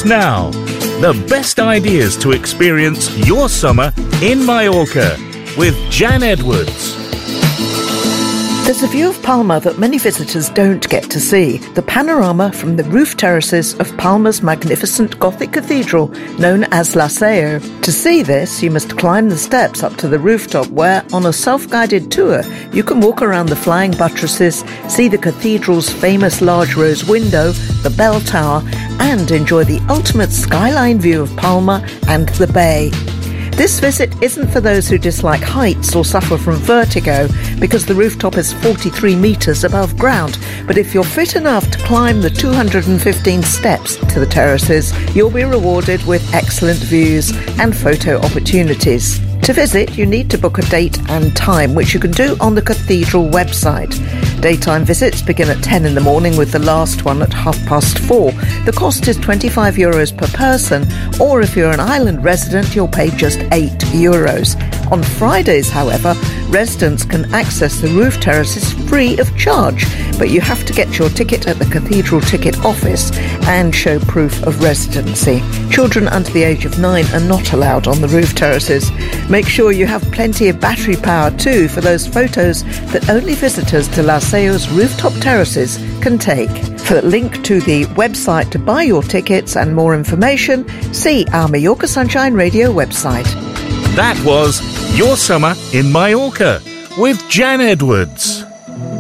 Tours now. The best ideas to experience your summer in Mallorca with Jan Edwards. There's a view of Palma that many visitors don't get to see, the panorama from the roof terraces of Palma's magnificent Gothic cathedral known as La Seu. To see this, you must climb the steps up to the rooftop where, on a self-guided tour, you can walk around the flying buttresses, see the cathedral's famous large rose window, the bell tower, and enjoy the ultimate skyline view of Palma and the bay. This visit isn't for those who dislike heights or suffer from vertigo, because the rooftop is 43 metres above ground. But if you're fit enough to climb the 215 steps to the terraces, you'll be rewarded with excellent views and photo opportunities. To visit, you need to book a date and time, which you can do on the cathedral website. Daytime visits begin at 10 in the morning with the last one at 4:30. The cost is €25 per person, or if you're an island resident, you'll pay just €8. On Fridays, however, residents can access the roof terraces free of charge, but you have to get your ticket at the cathedral ticket office and show proof of residency. Children under the age of 9 are not allowed on the roof terraces. Make sure you have plenty of battery power too for those photos that only visitors to La Seu's rooftop terraces can take. For a link to the website to buy your tickets and more information, see our Mallorca Sunshine Radio website. That was Your Summer in Mallorca with Jan Edwards.